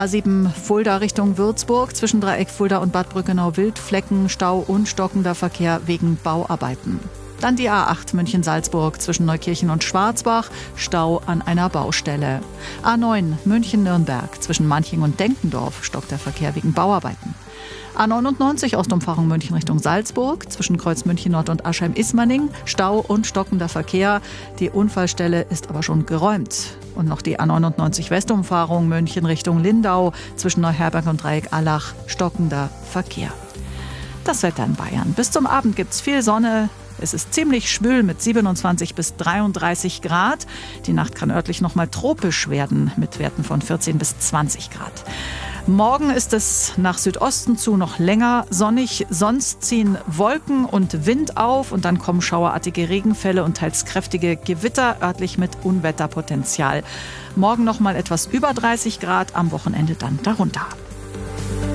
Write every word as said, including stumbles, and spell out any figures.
A sieben Fulda Richtung Würzburg, zwischen Dreieck Fulda und Bad Brückenau Wildflecken, Stau und stockender Verkehr wegen Bauarbeiten. Dann die A acht München-Salzburg zwischen Neukirchen und Schwarzbach, Stau an einer Baustelle. A neun München-Nürnberg zwischen Manching und Denkendorf, stockt der Verkehr wegen Bauarbeiten. A neunundneunzig Ostumfahrung München Richtung Salzburg, zwischen Kreuz München Nord und Aschheim-Ismaning, Stau und stockender Verkehr. Die Unfallstelle ist aber schon geräumt. Und noch die A neunundneunzig Westumfahrung München Richtung Lindau, zwischen Neuherberg und Dreieck Allach, stockender Verkehr. Das Wetter in Bayern. Bis zum Abend gibt's viel Sonne. Es ist ziemlich schwül mit siebenundzwanzig bis dreiunddreißig Grad. Die Nacht kann örtlich noch mal tropisch werden mit Werten von vierzehn bis zwanzig Grad. Morgen ist es nach Südosten zu noch länger sonnig. Sonst ziehen Wolken und Wind auf und dann kommen schauerartige Regenfälle und teils kräftige Gewitter, örtlich mit Unwetterpotenzial. Morgen noch mal etwas über dreißig Grad, am Wochenende dann darunter.